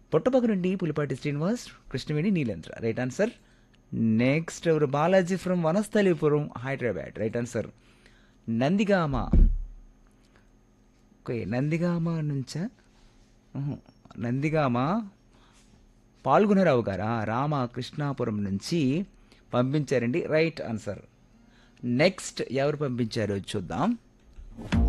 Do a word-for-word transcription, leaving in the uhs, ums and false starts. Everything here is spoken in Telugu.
పుట్టపక్క నుండి Pulipati Srinivas, Krishnaveni, Neelendra. Right answer. Next ఎవరు? Balaji from Vanasthalipuram, Hyderabad. Right answer. Nandigama. Okay, Nandigama నుంచా? ఉహు, నందిగామ పాల్గొనరావు గారా? రామ కృష్ణాపురం నుంచి పంపించారండి. Right answer. నెక్స్ట్ ఎవరు పంపించారో చూద్దాం.